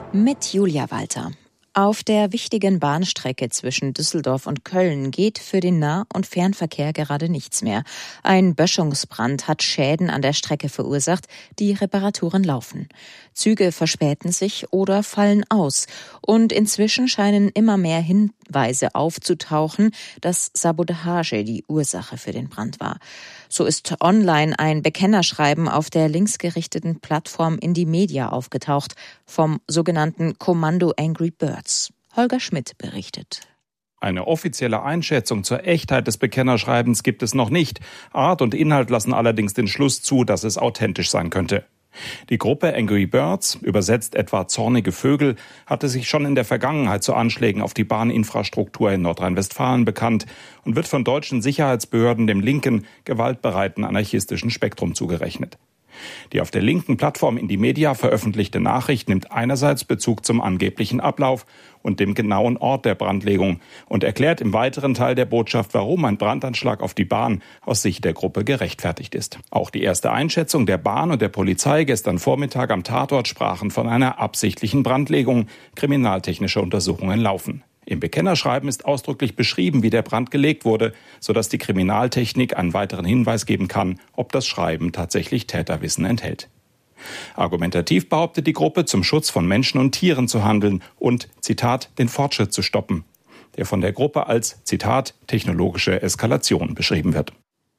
Mit Julia Walter. Auf der wichtigen Bahnstrecke zwischen Düsseldorf und Köln geht für den Nah- und Fernverkehr gerade nichts mehr. Ein Böschungsbrand hat Schäden an der Strecke verursacht, die Reparaturen laufen. Züge verspäten sich oder fallen aus. Und inzwischen scheinen immer mehr Hinweise aufzutauchen, dass Sabotage die Ursache für den Brand war. So ist online ein Bekennerschreiben auf der linksgerichteten Plattform Indymedia aufgetaucht, vom sogenannten Kommando Angry Birds. Holger Schmidt berichtet. Eine offizielle Einschätzung zur Echtheit des Bekennerschreibens gibt es noch nicht. Art und Inhalt lassen allerdings den Schluss zu, dass es authentisch sein könnte. Die Gruppe Angry Birds, übersetzt etwa zornige Vögel, hatte sich schon in der Vergangenheit zu Anschlägen auf die Bahninfrastruktur in Nordrhein-Westfalen bekannt und wird von deutschen Sicherheitsbehörden dem linken, gewaltbereiten anarchistischen Spektrum zugerechnet. Die auf der linken Plattform Indymedia veröffentlichte Nachricht nimmt einerseits Bezug zum angeblichen Ablauf und dem genauen Ort der Brandlegung und erklärt im weiteren Teil der Botschaft, warum ein Brandanschlag auf die Bahn aus Sicht der Gruppe gerechtfertigt ist. Auch die erste Einschätzung der Bahn und der Polizei gestern Vormittag am Tatort sprachen von einer absichtlichen Brandlegung. Kriminaltechnische Untersuchungen laufen. Im Bekennerschreiben ist ausdrücklich beschrieben, wie der Brand gelegt wurde, sodass die Kriminaltechnik einen weiteren Hinweis geben kann, ob das Schreiben tatsächlich Täterwissen enthält. Argumentativ behauptet die Gruppe, zum Schutz von Menschen und Tieren zu handeln und, Zitat, den Fortschritt zu stoppen, der von der Gruppe als, Zitat, technologische Eskalation beschrieben wird.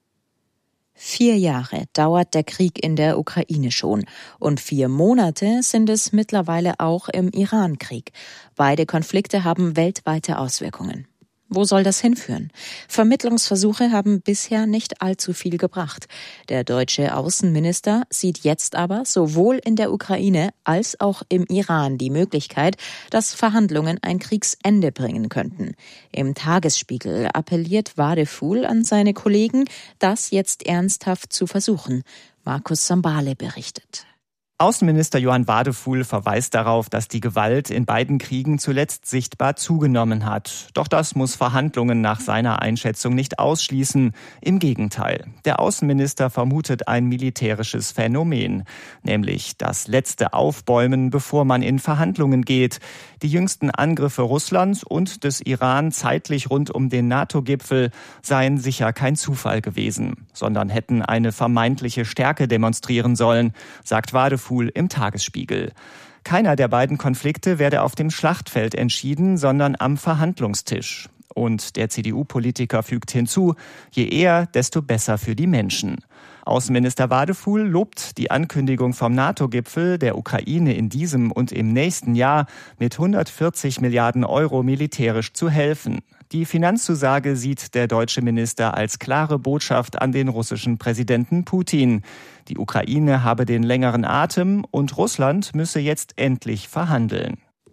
4 Jahre dauert der Krieg in der Ukraine schon und 4 Monate sind es mittlerweile auch im Iran-Krieg. Beide Konflikte haben weltweite Auswirkungen. Wo soll das hinführen? Vermittlungsversuche haben bisher nicht allzu viel gebracht. Der deutsche Außenminister sieht jetzt aber sowohl in der Ukraine als auch im Iran die Möglichkeit, dass Verhandlungen ein Kriegsende bringen könnten. Im Tagesspiegel appelliert Wadefuhl an seine Kollegen, das jetzt ernsthaft zu versuchen. Markus Sambale berichtet. Außenminister Johann Wadefuhl verweist darauf, dass die Gewalt in beiden Kriegen zuletzt sichtbar zugenommen hat. Doch das muss Verhandlungen nach seiner Einschätzung nicht ausschließen. Im Gegenteil. Der Außenminister vermutet ein militärisches Phänomen, nämlich das letzte Aufbäumen, bevor man in Verhandlungen geht. Die jüngsten Angriffe Russlands und des Iran zeitlich rund um den NATO-Gipfel seien sicher kein Zufall gewesen, sondern hätten eine vermeintliche Stärke demonstrieren sollen, sagt Wadefuhl im Tagesspiegel. Keiner der beiden Konflikte werde auf dem Schlachtfeld entschieden, sondern am Verhandlungstisch. Und der CDU-Politiker fügt hinzu, je eher, desto besser für die Menschen. Außenminister Wadefuhl lobt die Ankündigung vom NATO-Gipfel, der Ukraine in diesem und im nächsten Jahr mit 140 Milliarden Euro militärisch zu helfen. Die Finanzzusage sieht der deutsche Minister als klare Botschaft an den russischen Präsidenten Putin. Die Ukraine habe den längeren Atem und Russland müsse jetzt endlich verhandeln.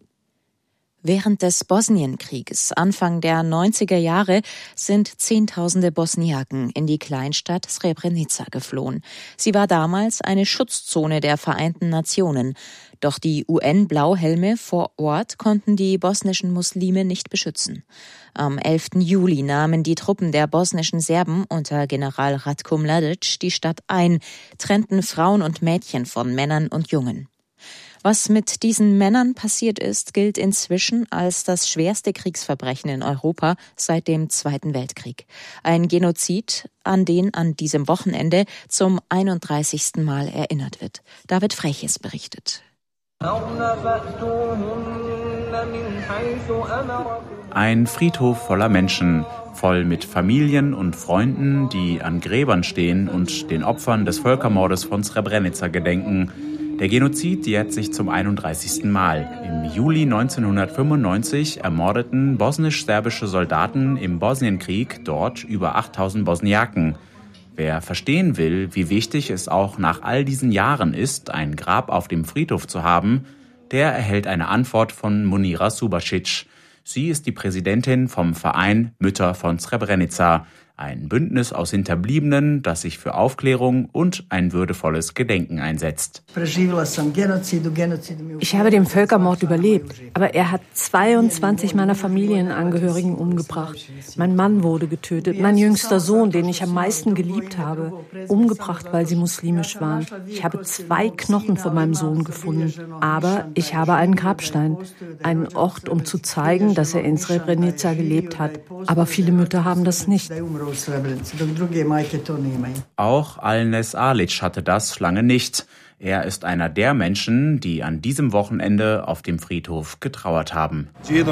Während des Bosnienkrieges Anfang der 90er Jahre sind Zehntausende Bosniaken in die Kleinstadt Srebrenica geflohen. Sie war damals eine Schutzzone der Vereinten Nationen. Doch die UN-Blauhelme vor Ort konnten die bosnischen Muslime nicht beschützen. Am 11. Juli nahmen die Truppen der bosnischen Serben unter General Ratko Mladic die Stadt ein, trennten Frauen und Mädchen von Männern und Jungen. Was mit diesen Männern passiert ist, gilt inzwischen als das schwerste Kriegsverbrechen in Europa seit dem Zweiten Weltkrieg. Ein Genozid, an den an diesem Wochenende zum 31. Mal erinnert wird. David Freches berichtet. Ein Friedhof voller Menschen, voll mit Familien und Freunden, die an Gräbern stehen und den Opfern des Völkermordes von Srebrenica gedenken. Der Genozid jährt sich zum 31. Mal. Im Juli 1995 ermordeten bosnisch-serbische Soldaten im Bosnienkrieg dort über 8000 Bosniaken. Wer verstehen will, wie wichtig es auch nach all diesen Jahren ist, ein Grab auf dem Friedhof zu haben, der erhält eine Antwort von Munira Subasic. Sie ist die Präsidentin vom Verein Mütter von Srebrenica, Ein Bündnis aus Hinterbliebenen, das sich für Aufklärung und ein würdevolles Gedenken einsetzt. Ich habe den Völkermord überlebt, aber er hat 22 meiner Familienangehörigen umgebracht. Mein Mann wurde getötet, mein jüngster Sohn, den ich am meisten geliebt habe, umgebracht, weil sie muslimisch waren. Ich habe 2 Knochen von meinem Sohn gefunden, aber ich habe einen Grabstein, einen Ort, um zu zeigen, dass er in Srebrenica gelebt hat. Aber viele Mütter haben das nicht. Auch Alnes Alic hatte das lange nicht. Er ist einer der Menschen, die an diesem Wochenende auf dem Friedhof getrauert haben.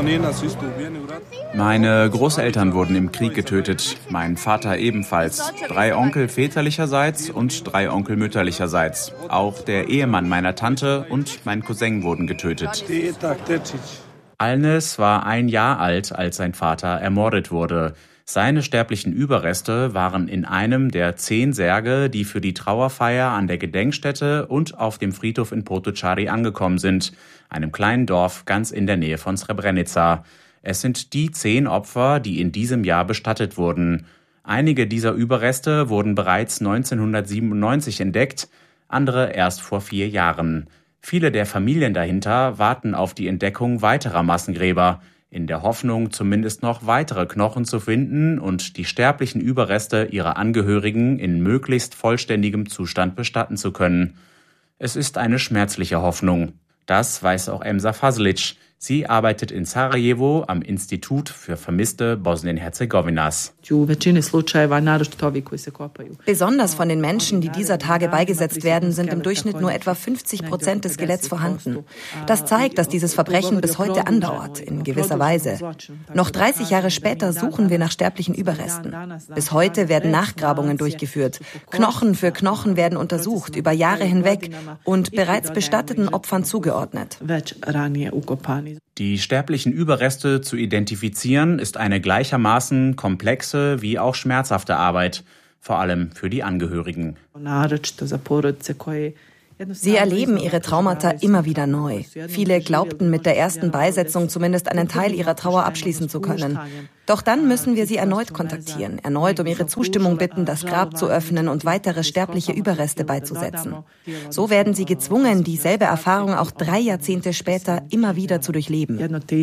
Meine Großeltern wurden im Krieg getötet, mein Vater ebenfalls. 3 Onkel väterlicherseits und 3 Onkel mütterlicherseits. Auch der Ehemann meiner Tante und mein Cousin wurden getötet. Alnes war 1 Jahr alt, als sein Vater ermordet wurde. Seine sterblichen Überreste waren in einem der 10 Särge, die für die Trauerfeier an der Gedenkstätte und auf dem Friedhof in Potocari angekommen sind, einem kleinen Dorf ganz in der Nähe von Srebrenica. Es sind die 10 Opfer, die in diesem Jahr bestattet wurden. Einige dieser Überreste wurden bereits 1997 entdeckt, andere erst vor 4 Jahren. Viele der Familien dahinter warten auf die Entdeckung weiterer Massengräber, in der Hoffnung, zumindest noch weitere Knochen zu finden und die sterblichen Überreste ihrer Angehörigen in möglichst vollständigem Zustand bestatten zu können. Es ist eine schmerzliche Hoffnung. Das weiß auch Emsa Faslic. Sie arbeitet in Sarajevo am Institut für Vermisste Bosnien-Herzegowinas. Besonders von den Menschen, die dieser Tage beigesetzt werden, sind im Durchschnitt nur etwa 50% des Skeletts vorhanden. Das zeigt, dass dieses Verbrechen bis heute andauert, in gewisser Weise. Noch 30 Jahre später suchen wir nach sterblichen Überresten. Bis heute werden Nachgrabungen durchgeführt. Knochen für Knochen werden untersucht, über Jahre hinweg und bereits bestatteten Opfern zugeordnet. Die sterblichen Überreste zu identifizieren, ist eine gleichermaßen komplexe wie auch schmerzhafte Arbeit, vor allem für die Angehörigen. Sie erleben ihre Traumata immer wieder neu. Viele glaubten mit der ersten Beisetzung zumindest einen Teil ihrer Trauer abschließen zu können. Doch dann müssen wir sie erneut kontaktieren, erneut um ihre Zustimmung bitten, das Grab zu öffnen und weitere sterbliche Überreste beizusetzen. So werden sie gezwungen, dieselbe Erfahrung auch 3 Jahrzehnte später immer wieder zu durchleben.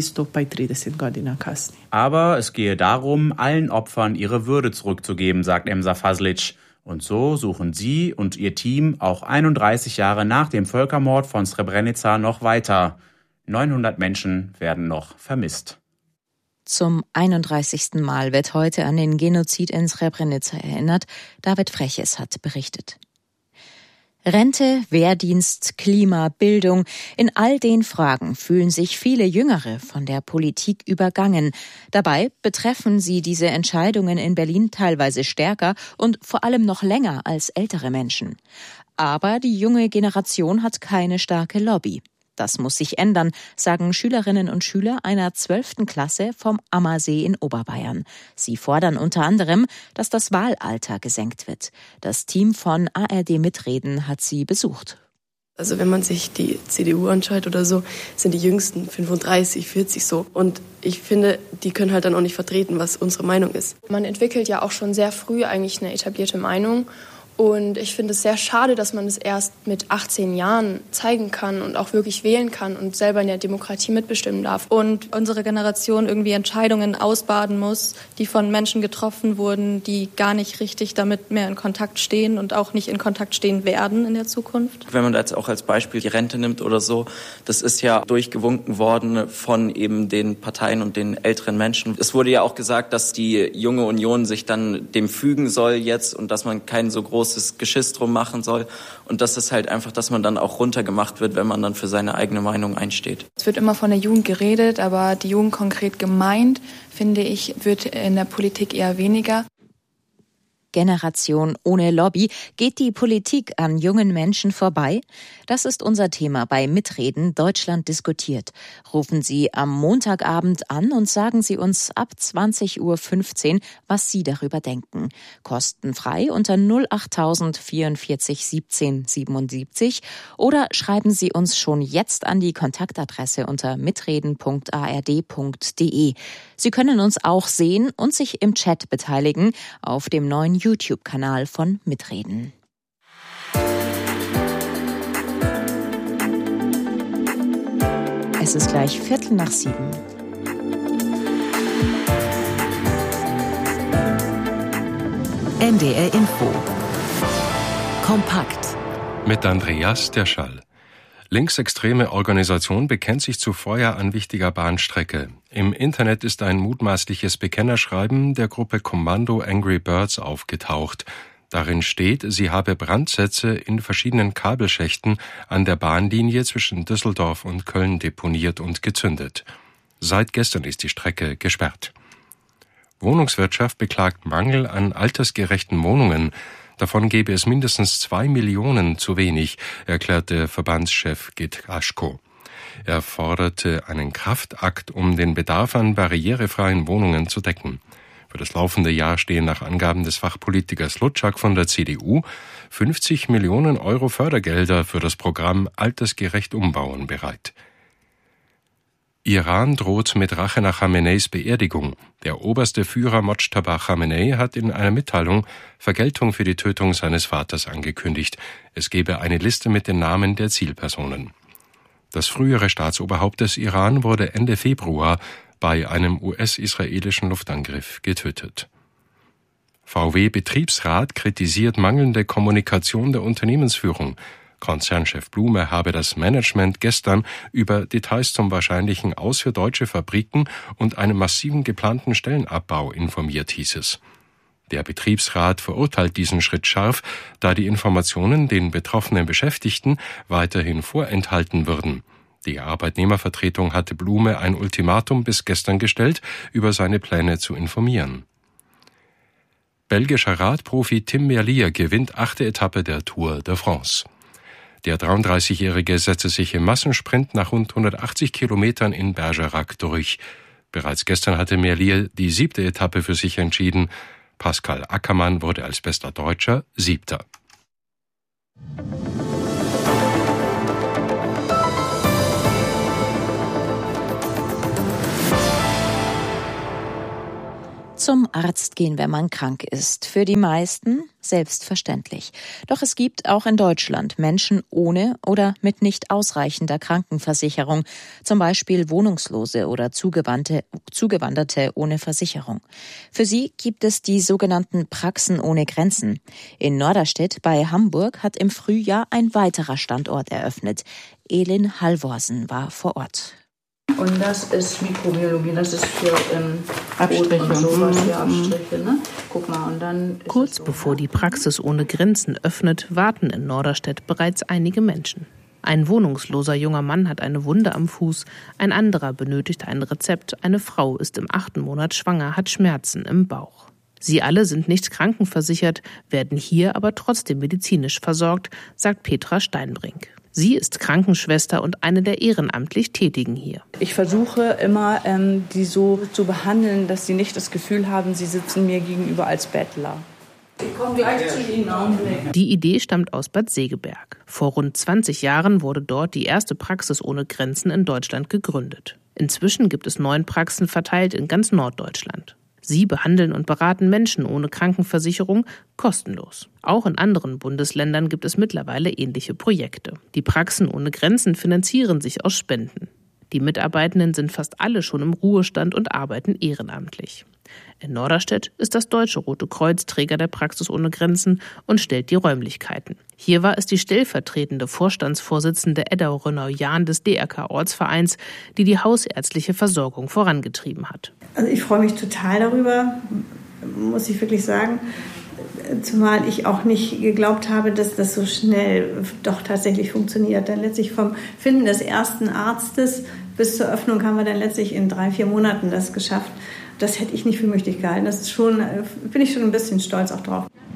Aber es gehe darum, allen Opfern ihre Würde zurückzugeben, sagt Emsa Faslic. Und so suchen sie und ihr Team auch 31 Jahre nach dem Völkermord von Srebrenica noch weiter. 900 Menschen werden noch vermisst. Zum 31. Mal wird heute an den Genozid in Srebrenica erinnert. David Freches hat berichtet. Rente, Wehrdienst, Klima, Bildung, in all den Fragen fühlen sich viele Jüngere von der Politik übergangen. Dabei betreffen sie diese Entscheidungen in Berlin teilweise stärker und vor allem noch länger als ältere Menschen. Aber die junge Generation hat keine starke Lobby. Das muss sich ändern, sagen Schülerinnen und Schüler einer 12. Klasse vom Ammersee in Oberbayern. Sie fordern unter anderem, dass das Wahlalter gesenkt wird. Das Team von ARD Mitreden hat sie besucht. Also wenn man sich die CDU anschaut oder so, sind die Jüngsten 35, 40 so. Und ich finde, die können halt dann auch nicht vertreten, was unsere Meinung ist. Man entwickelt ja auch schon sehr früh eigentlich eine etablierte Meinung. Und ich finde es sehr schade, dass man es erst mit 18 Jahren zeigen kann und auch wirklich wählen kann und selber in der Demokratie mitbestimmen darf. Und unsere Generation irgendwie Entscheidungen ausbaden muss, die von Menschen getroffen wurden, die gar nicht richtig damit mehr in Kontakt stehen und auch nicht in Kontakt stehen werden in der Zukunft. Wenn man jetzt auch als Beispiel die Rente nimmt oder so, das ist ja durchgewunken worden von eben den Parteien und den älteren Menschen. Es wurde ja auch gesagt, dass die junge Union sich dann dem fügen soll jetzt und dass man kein so großes Geschiss drum machen soll. Und das ist halt einfach, dass man dann auch runtergemacht wird, wenn man dann für seine eigene Meinung einsteht. Es wird immer von der Jugend geredet, aber die Jugend konkret gemeint, finde ich, wird in der Politik eher weniger. Generation ohne Lobby. Geht die Politik an jungen Menschen vorbei? Das ist unser Thema bei Mitreden Deutschland diskutiert. Rufen Sie am Montagabend an und sagen Sie uns ab 20:15 Uhr, was Sie darüber denken. Kostenfrei unter 08000 44 17 77 oder schreiben Sie uns schon jetzt an die Kontaktadresse unter mitreden.ard.de. Sie können uns auch sehen und sich im Chat beteiligen auf dem neuen YouTube-Kanal von Mitreden. Es ist gleich 7:15. NDR Info. Kompakt. Mit Andreas Derschall. Linksextreme Organisation bekennt sich zu Feuer an wichtiger Bahnstrecke. Im Internet ist ein mutmaßliches Bekennerschreiben der Gruppe Kommando Angry Birds aufgetaucht. Darin steht, sie habe Brandsätze in verschiedenen Kabelschächten an der Bahnlinie zwischen Düsseldorf und Köln deponiert und gezündet. Seit gestern ist die Strecke gesperrt. Wohnungswirtschaft beklagt Mangel an altersgerechten Wohnungen. Davon gebe es mindestens 2 Millionen zu wenig, erklärte Verbandschef Git Aschko. Er forderte einen Kraftakt, um den Bedarf an barrierefreien Wohnungen zu decken. Für das laufende Jahr stehen nach Angaben des Fachpolitikers Lutschak von der CDU 50 Millionen Euro Fördergelder für das Programm Altersgerecht Umbauen bereit. Iran droht mit Rache nach Khameneis Beerdigung. Der oberste Führer Mojtaba Khamenei hat in einer Mitteilung Vergeltung für die Tötung seines Vaters angekündigt. Es gebe eine Liste mit den Namen der Zielpersonen. Das frühere Staatsoberhaupt des Iran wurde Ende Februar bei einem US-israelischen Luftangriff getötet. VW-Betriebsrat kritisiert mangelnde Kommunikation der Unternehmensführung. Konzernchef Blume habe das Management gestern über Details zum wahrscheinlichen Aus für deutsche Fabriken und einem massiven geplanten Stellenabbau informiert, hieß es. Der Betriebsrat verurteilt diesen Schritt scharf, da die Informationen den betroffenen Beschäftigten weiterhin vorenthalten würden. Die Arbeitnehmervertretung hatte Blume ein Ultimatum bis gestern gestellt, über seine Pläne zu informieren. Belgischer Radprofi Tim Merlier gewinnt 8. Etappe der Tour de France. Der 33-Jährige setzte sich im Massensprint nach rund 180 Kilometern in Bergerac durch. Bereits gestern hatte Merlier die 7. Etappe für sich entschieden. Pascal Ackermann wurde als bester Deutscher 7. Zum Arzt gehen, wenn man krank ist. Für die meisten selbstverständlich. Doch es gibt auch in Deutschland Menschen ohne oder mit nicht ausreichender Krankenversicherung, zum Beispiel Wohnungslose oder Zugewanderte ohne Versicherung. Für sie gibt es die sogenannten Praxen ohne Grenzen. In Norderstedt bei Hamburg hat im Frühjahr ein weiterer Standort eröffnet. Elin Halvorsen war vor Ort. Und das ist Mikrobiologie, das ist für Abstriche und sowas, ja, Abstriche, ne? Guck mal, und dann kurz bevor die Praxis ohne Grenzen öffnet, warten in Norderstedt bereits einige Menschen. Ein wohnungsloser junger Mann hat eine Wunde am Fuß, ein anderer benötigt ein Rezept, eine Frau ist im 8. Monat schwanger, hat Schmerzen im Bauch. Sie alle sind nicht krankenversichert, werden hier aber trotzdem medizinisch versorgt, sagt Petra Steinbrink. Sie ist Krankenschwester und eine der ehrenamtlich Tätigen hier. Ich versuche immer, die so zu behandeln, dass sie nicht das Gefühl haben, sie sitzen mir gegenüber als Bettler. Ich komme gleich zu Ihnen. Augenblick. Die Idee stammt aus Bad Segeberg. Vor rund 20 Jahren wurde dort die erste Praxis ohne Grenzen in Deutschland gegründet. Inzwischen gibt es 9 Praxen verteilt in ganz Norddeutschland. Sie behandeln und beraten Menschen ohne Krankenversicherung kostenlos. Auch in anderen Bundesländern gibt es mittlerweile ähnliche Projekte. Die Praxen ohne Grenzen finanzieren sich aus Spenden. Die Mitarbeitenden sind fast alle schon im Ruhestand und arbeiten ehrenamtlich. In Norderstedt ist das Deutsche Rote Kreuz Träger der Praxis ohne Grenzen und stellt die Räumlichkeiten. Hier war es die stellvertretende Vorstandsvorsitzende Edda Rönner-Jahn des DRK-Ortsvereins, die die hausärztliche Versorgung vorangetrieben hat. Also ich freue mich total darüber, muss ich wirklich sagen. Zumal ich auch nicht geglaubt habe, dass das so schnell doch tatsächlich funktioniert. Denn letztlich vom Finden des ersten Arztes bis zur Öffnung haben wir dann letztlich in 3-4 Monaten das geschafft. Das hätte ich nicht für möglich gehalten. Das ist schon, bin ich schon ein bisschen stolz auch drauf.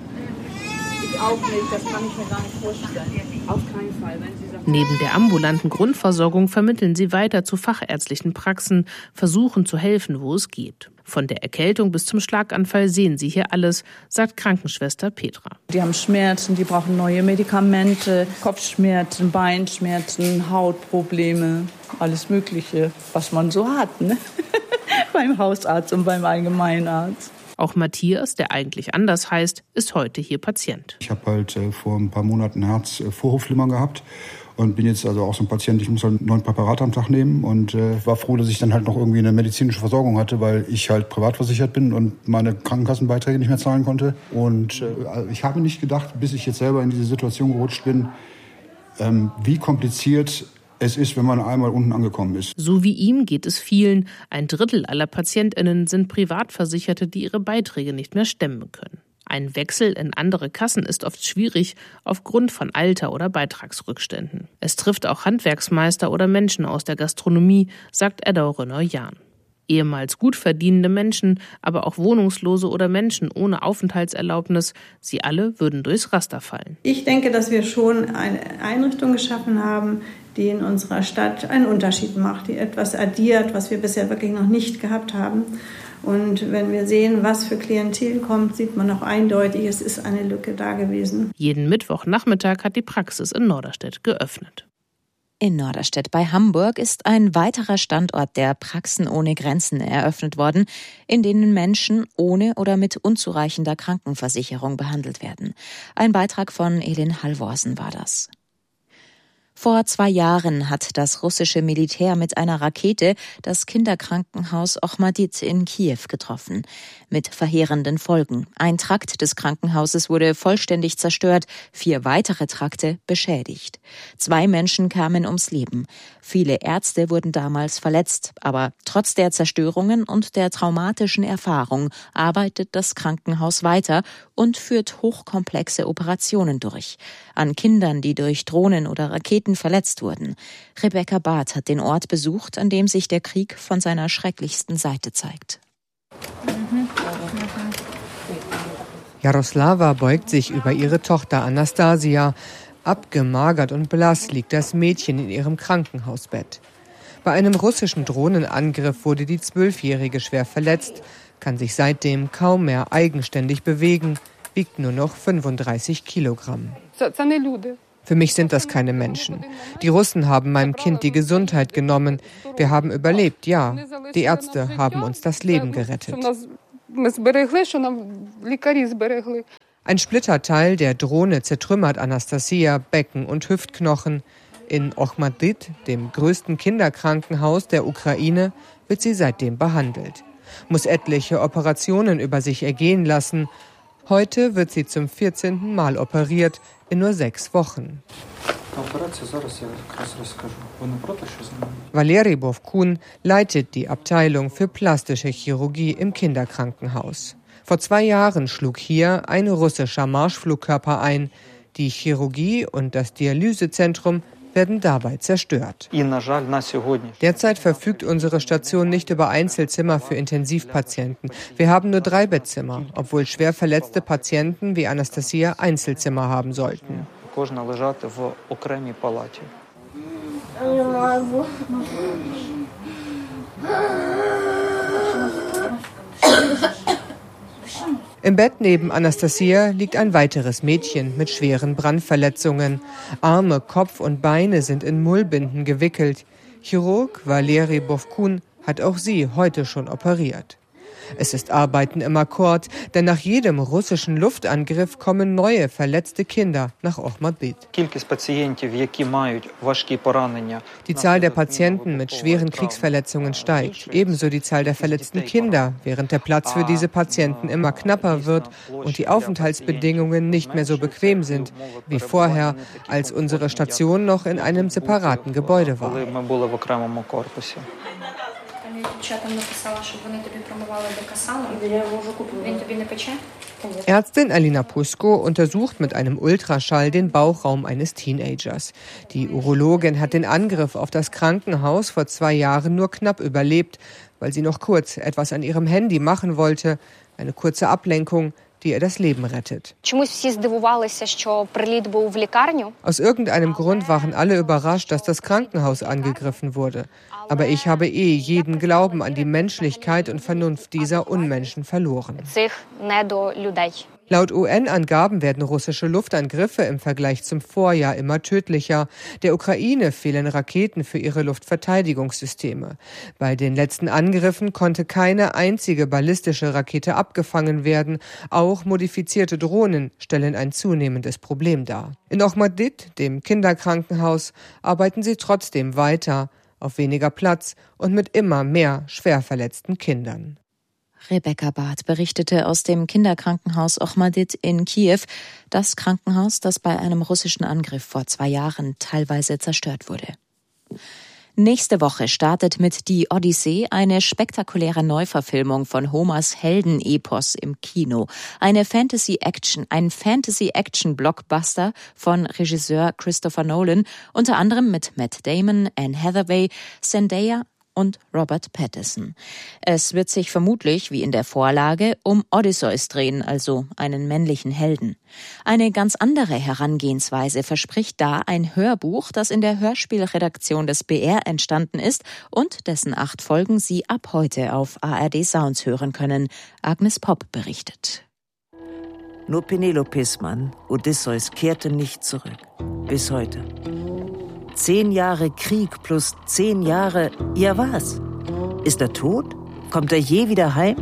Ich auch nicht, das kann ich mir gar nicht vorstellen. Auf keinen Fall. Wenn Sie sagen, neben der ambulanten Grundversorgung vermitteln sie weiter zu fachärztlichen Praxen, versuchen zu helfen, wo es geht. Von der Erkältung bis zum Schlaganfall sehen sie hier alles, sagt Krankenschwester Petra. die haben Schmerzen, die brauchen neue Medikamente, Kopfschmerzen, Beinschmerzen, Hautprobleme, alles Mögliche, was man so hat, ne? Beim Hausarzt und beim Allgemeinarzt. Auch Matthias, der eigentlich anders heißt, ist heute hier Patient. Ich habe halt vor ein paar Monaten Herzvorhofflimmern gehabt und bin jetzt also auch so ein Patient, ich muss halt 9 Präparate am Tag nehmen und war froh, dass ich dann halt noch irgendwie eine medizinische Versorgung hatte, weil ich halt privat versichert bin und meine Krankenkassenbeiträge nicht mehr zahlen konnte. Und ich habe nicht gedacht, bis ich jetzt selber in diese Situation gerutscht bin, wie kompliziert es ist, wenn man einmal unten angekommen ist. So wie ihm geht es vielen. 1/3 aller PatientInnen sind Privatversicherte, die ihre Beiträge nicht mehr stemmen können. Ein Wechsel in andere Kassen ist oft schwierig, aufgrund von Alter oder Beitragsrückständen. Es trifft auch Handwerksmeister oder Menschen aus der Gastronomie, sagt Edda Rönner-Jahn. Ehemals gut verdienende Menschen, aber auch Wohnungslose oder Menschen ohne Aufenthaltserlaubnis, sie alle würden durchs Raster fallen. Ich denke, dass wir schon eine Einrichtung geschaffen haben, die in unserer Stadt einen Unterschied macht, die etwas addiert, was wir bisher wirklich noch nicht gehabt haben. Und wenn wir sehen, was für Klientel kommt, sieht man auch eindeutig, es ist eine Lücke da gewesen. Jeden Mittwochnachmittag hat die Praxis in Norderstedt geöffnet. In Norderstedt bei Hamburg ist ein weiterer Standort der Praxen ohne Grenzen eröffnet worden, in denen Menschen ohne oder mit unzureichender Krankenversicherung behandelt werden. Ein Beitrag von Elin Halvorsen war das. Vor 2 Jahren hat das russische Militär mit einer Rakete das Kinderkrankenhaus Ochmadit in Kiew getroffen. Mit verheerenden Folgen. Ein Trakt des Krankenhauses wurde vollständig zerstört, 4 weitere Trakte beschädigt. 2 Menschen kamen ums Leben. Viele Ärzte wurden damals verletzt. Aber trotz der Zerstörungen und der traumatischen Erfahrung arbeitet das Krankenhaus weiter und führt hochkomplexe Operationen durch. An Kindern, die durch Drohnen oder Raketen verletzt wurden. Rebecca Barth hat den Ort besucht, an dem sich der Krieg von seiner schrecklichsten Seite zeigt. Jaroslava beugt sich über ihre Tochter Anastasia. Abgemagert und blass liegt das Mädchen in ihrem Krankenhausbett. Bei einem russischen Drohnenangriff wurde die 12-Jährige schwer verletzt, kann sich seitdem kaum mehr eigenständig bewegen, wiegt nur noch 35 Kilogramm. Für mich sind das keine Menschen. Die Russen haben meinem Kind die Gesundheit genommen. Wir haben überlebt, ja. Die Ärzte haben uns das Leben gerettet. Ein Splitterteil der Drohne zertrümmert Anastasia Becken und Hüftknochen. In Ochmadit, dem größten Kinderkrankenhaus der Ukraine, wird sie seitdem behandelt. Muss etliche Operationen über sich ergehen lassen. Heute wird sie zum 14. Mal operiert, in nur 6 Wochen. Valeri Bovkun leitet die Abteilung für plastische Chirurgie im Kinderkrankenhaus. Vor 2 Jahren schlug hier ein russischer Marschflugkörper ein. Die Chirurgie und das Dialysezentrum werden dabei zerstört. Derzeit verfügt unsere Station nicht über Einzelzimmer für Intensivpatienten. Wir haben nur 3 Bettzimmer, obwohl schwer verletzte Patienten wie Anastasia Einzelzimmer haben sollten. Im Bett neben Anastasia liegt ein weiteres Mädchen mit schweren Brandverletzungen. Arme, Kopf und Beine sind in Mullbinden gewickelt. Chirurg Valeri Bovkun hat auch sie heute schon operiert. Es ist Arbeiten im Akkord, denn nach jedem russischen Luftangriff kommen neue verletzte Kinder nach Ochmadit. Die Zahl der Patienten mit schweren Kriegsverletzungen steigt, ebenso die Zahl der verletzten Kinder, während der Platz für diese Patienten immer knapper wird und die Aufenthaltsbedingungen nicht mehr so bequem sind wie vorher, als unsere Station noch in einem separaten Gebäude war. Ärztin Alina Pusko untersucht mit einem Ultraschall den Bauchraum eines Teenagers. Die Urologin hat den Angriff auf das Krankenhaus vor 2 Jahren nur knapp überlebt, weil sie noch kurz etwas an ihrem Handy machen wollte. Eine kurze Ablenkung, die ihr das Leben rettet. Aus irgendeinem Grund waren alle überrascht, dass das Krankenhaus angegriffen wurde. Aber ich habe jeden Glauben an die Menschlichkeit und Vernunft dieser Unmenschen verloren. Laut UN-Angaben werden russische Luftangriffe im Vergleich zum Vorjahr immer tödlicher. Der Ukraine fehlen Raketen für ihre Luftverteidigungssysteme. Bei den letzten Angriffen konnte keine einzige ballistische Rakete abgefangen werden. Auch modifizierte Drohnen stellen ein zunehmendes Problem dar. In Ochmadit, dem Kinderkrankenhaus, arbeiten sie trotzdem weiter, auf weniger Platz und mit immer mehr schwer verletzten Kindern. Rebecca Barth berichtete aus dem Kinderkrankenhaus Ochmadit in Kiew, das Krankenhaus, das bei einem russischen Angriff vor 2 Jahren teilweise zerstört wurde. Nächste Woche startet mit Die Odyssee eine spektakuläre Neuverfilmung von Homers Heldenepos im Kino. Ein Fantasy-Action-Blockbuster von Regisseur Christopher Nolan, unter anderem mit Matt Damon, Anne Hathaway, Zendaya und Robert Pattinson. Es wird sich vermutlich, wie in der Vorlage, um Odysseus drehen, also einen männlichen Helden. Eine ganz andere Herangehensweise verspricht da ein Hörbuch, das in der Hörspielredaktion des BR entstanden ist und dessen 8 Folgen Sie ab heute auf ARD Sounds hören können. Agnes Popp berichtet. Nur Penelopes Mann, Odysseus, kehrte nicht zurück. Bis heute. 10 Jahre Krieg plus 10 Jahre, ja was? Ist er tot? Kommt er je wieder heim?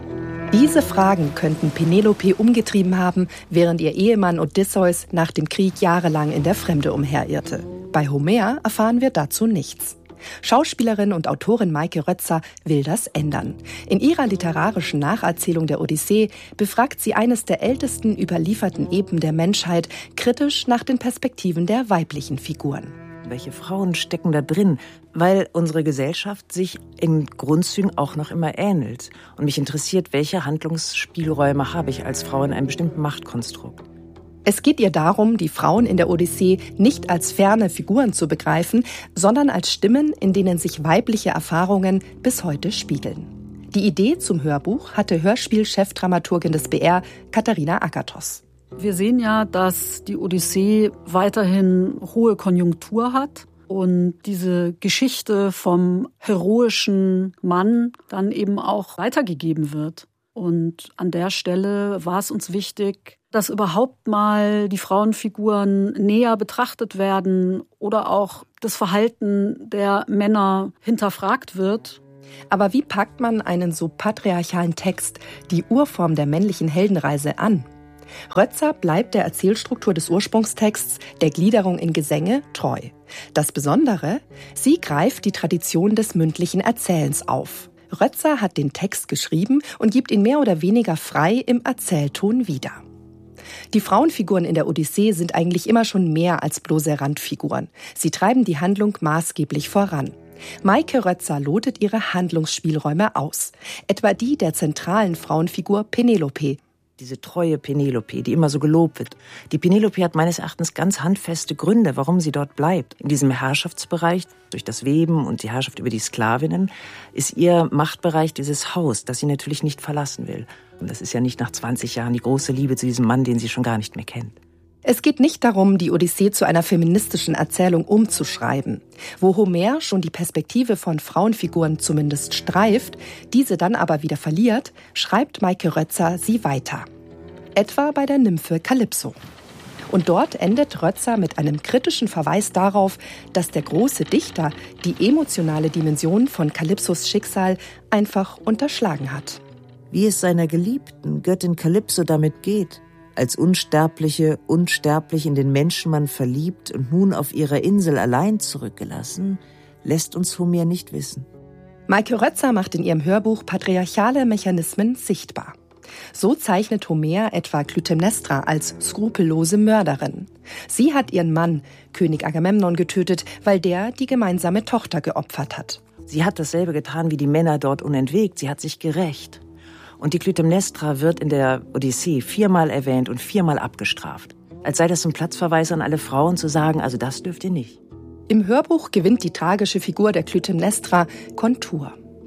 Diese Fragen könnten Penelope umgetrieben haben, während ihr Ehemann Odysseus nach dem Krieg jahrelang in der Fremde umherirrte. Bei Homer erfahren wir dazu nichts. Schauspielerin und Autorin Maike Rötzer will das ändern. In ihrer literarischen Nacherzählung der Odyssee befragt sie eines der ältesten überlieferten Epen der Menschheit kritisch nach den Perspektiven der weiblichen Figuren. Welche Frauen stecken da drin? Weil unsere Gesellschaft sich in Grundzügen auch noch immer ähnelt. Und mich interessiert, welche Handlungsspielräume habe ich als Frau in einem bestimmten Machtkonstrukt. Es geht ihr darum, die Frauen in der Odyssee nicht als ferne Figuren zu begreifen, sondern als Stimmen, in denen sich weibliche Erfahrungen bis heute spiegeln. Die Idee zum Hörbuch hatte Hörspielchefdramaturgin des BR Katharina Akatos. Wir sehen ja, dass die Odyssee weiterhin hohe Konjunktur hat und diese Geschichte vom heroischen Mann dann eben auch weitergegeben wird. Und an der Stelle war es uns wichtig, dass überhaupt mal die Frauenfiguren näher betrachtet werden oder auch das Verhalten der Männer hinterfragt wird. Aber wie packt man einen so patriarchalen Text, die Urform der männlichen Heldenreise, an? Rötzer bleibt der Erzählstruktur des Ursprungstexts, der Gliederung in Gesänge, treu. Das Besondere, sie greift die Tradition des mündlichen Erzählens auf. Rötzer hat den Text geschrieben und gibt ihn mehr oder weniger frei im Erzählton wieder. Die Frauenfiguren in der Odyssee sind eigentlich immer schon mehr als bloße Randfiguren. Sie treiben die Handlung maßgeblich voran. Maike Rötzer lotet ihre Handlungsspielräume aus, etwa die der zentralen Frauenfigur Penelope. Diese treue Penelope, die immer so gelobt wird. Die Penelope hat meines Erachtens ganz handfeste Gründe, warum sie dort bleibt. In diesem Herrschaftsbereich, durch das Weben und die Herrschaft über die Sklavinnen, ist ihr Machtbereich dieses Haus, das sie natürlich nicht verlassen will. Und das ist ja nicht nach 20 Jahren die große Liebe zu diesem Mann, den sie schon gar nicht mehr kennt. Es geht nicht darum, die Odyssee zu einer feministischen Erzählung umzuschreiben. Wo Homer schon die Perspektive von Frauenfiguren zumindest streift, diese dann aber wieder verliert, schreibt Maike Rötzer sie weiter. Etwa bei der Nymphe Kalypso. Und dort endet Rötzer mit einem kritischen Verweis darauf, dass der große Dichter die emotionale Dimension von Kalypsos Schicksal einfach unterschlagen hat. Wie es seiner geliebten Göttin Kalypso damit geht, als Unsterbliche, unsterblich in den Menschenmann verliebt und nun auf ihrer Insel allein zurückgelassen, lässt uns Homer nicht wissen. Maike Rötzer macht in ihrem Hörbuch patriarchale Mechanismen sichtbar. So zeichnet Homer etwa Klytämnestra als skrupellose Mörderin. Sie hat ihren Mann, König Agamemnon, getötet, weil der die gemeinsame Tochter geopfert hat. Sie hat dasselbe getan wie die Männer dort unentwegt. Sie hat sich gerächt. Und die Klytämnestra wird in der Odyssee 4-mal erwähnt und 4-mal abgestraft. Als sei das ein Platzverweis an alle Frauen zu sagen, also das dürft ihr nicht. Im Hörbuch gewinnt die tragische Figur der Klytämnestra Kontur.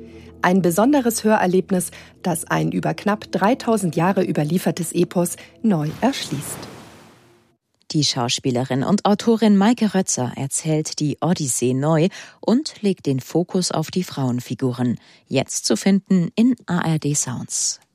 Ein besonderes Hörerlebnis, das ein über knapp 3000 Jahre überliefertes Epos neu erschließt. Die Schauspielerin und Autorin Maike Rötzer erzählt die Odyssee neu und legt den Fokus auf die Frauenfiguren. Jetzt zu finden in ARD Sounds.